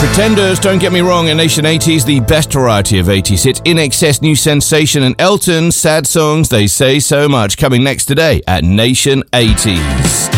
Pretenders, don't get me wrong, in Nation 80s, the best variety of 80s hits. In Excess, New Sensation, and Elton, Sad Songs, They Say So Much, coming next today at Nation 80s.